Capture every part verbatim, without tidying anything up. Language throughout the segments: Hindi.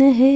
है।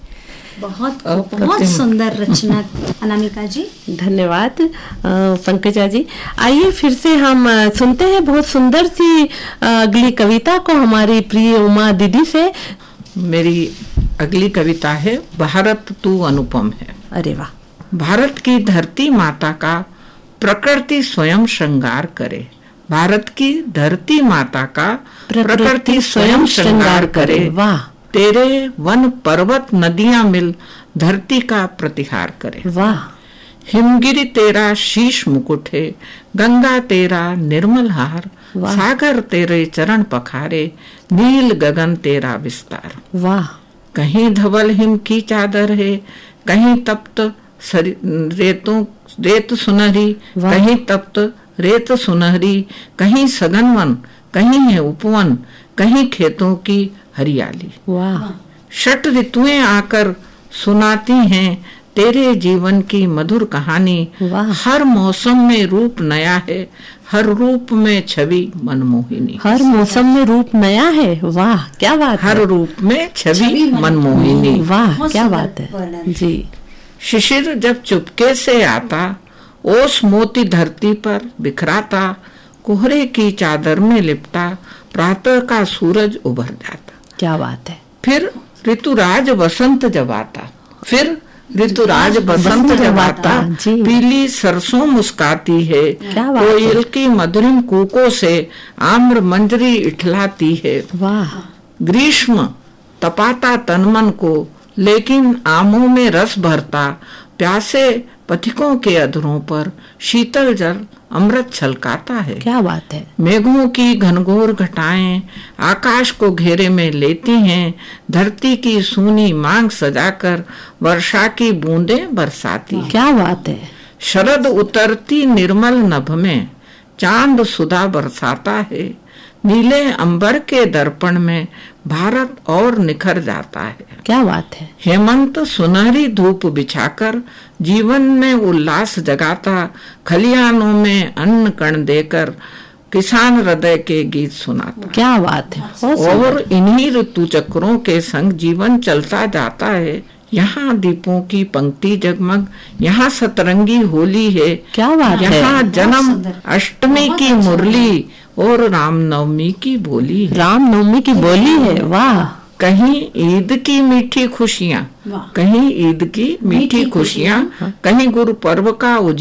बहुत बहुत सुंदर रचना अनामिका जी, धन्यवाद पंकजा जी। आइए फिर से हम सुनते हैं बहुत सुंदर सी अगली कविता को हमारी प्रिय उमा दीदी से। मेरी अगली कविता है भारत तू अनुपम है। अरे वाह। भारत की धरती माता का प्रकृति स्वयं श्रृंगार करे, भारत की धरती माता का प्रकृति स्वयं श्रृंगार करे। वाह। तेरे वन पर्वत नदियां मिल धरती का प्रतिहार करे। वाह। हिमगिरी तेरा शीश मुकुट है, गंगा तेरा निर्मल हार, सागर तेरे चरण पखारे, नील गगन तेरा विस्तार। वाह। कहीं धवल हिम की चादर है, कहीं तप्त रेतों रेत सुनहरी, कहीं तप्त रेत सुनहरी, कहीं सघन कहीं है उपवन, कहीं खेतों की हरियाली। वाह। षट ऋतुएं आकर सुनाती हैं तेरे जीवन की मधुर कहानी। हर मौसम में रूप नया है, हर रूप में छवि मनमोहिनी। हर मौसम में रूप नया है। वाह क्या बात है। हर रूप में छवि मनमोहिनी। वाह क्या बात है जी। शिशिर जब चुपके से आता, ओस मोती धरती पर बिखराता, कोहरे की चादर में लिपटा, प्रातः का सूरज उभर जाता। क्या बात है। फिर ऋतुराज बसंत जब आता, फिर ऋतुराज बसंत जब आता, पीली सरसों मुस्काती है, कोयल की मधुरिम कूकों से आम्र मंजरी इठलाती है। वाह। ग्रीष्म तपाता तन मन को, लेकिन आमों में रस भरता, प्यासे पथिकों के अधरों पर शीतल जल अमृत छलकाता है। क्या बात है। मेघों की घनघोर घटाएं आकाश को घेरे में लेती हैं, धरती की सूनी मांग सजाकर वर्षा की बूंदें बरसाती हैं। क्या बात है। शरद उतरती निर्मल नभ में चांद सुधा बरसाता है, नीले अंबर के दर्पण में भारत और निखर जाता है। क्या बात है। हेमंत सुनहरी धूप बिछाकर जीवन में उल्लास जगाता, खलियानों में अन्न कण देकर किसान हृदय के गीत सुनाता। क्या बात है। और इन्हीं ऋतु चक्रों के संग जीवन चलता जाता है। यहाँ दीपों की पंक्ति जगमग, यहाँ सतरंगी होली है। क्या बात है। यहाँ जन्म अष्टमी की मुरली और रामनवमी की बोली है। रामनवमी की बोली है। वाह। कहीं ईद की मीठी खुशियाँ, कहीं ईद की मीठी खुशियाँ, कहीं गुरु पर्व का